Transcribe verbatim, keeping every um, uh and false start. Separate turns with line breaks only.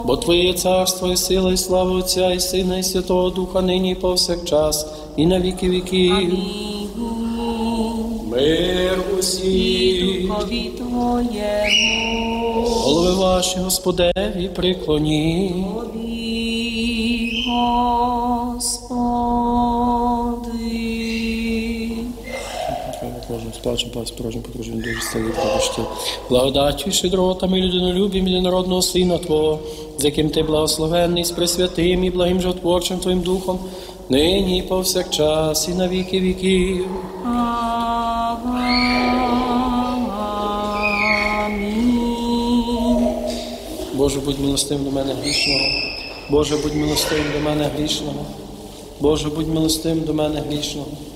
Бо Твоє царство і сила, і слава Отця, і Сина, і Святого Духа, нині і повсякчас, і на віки віків.
Амінь.
Мир усім.
Духові Твоєму.
Голови ваші, Господеві, приклоніть.
Тобі, Господи.
Можемо сплачем, пас, порожнім, подружнім, дуже стали, пробачте. Благодаттю і щедротами, людинолюбім, єдинородного Сина Твого, з яким Ти благословенний, з пресвятим і благим животворчим Твоїм Духом, нині і повсякчас, і на віки віків.
Амінь.
Боже, будь милостивим до мене грішного. Боже, будь милостивим до мене грішного. Боже, будь милостивим до мене грішного.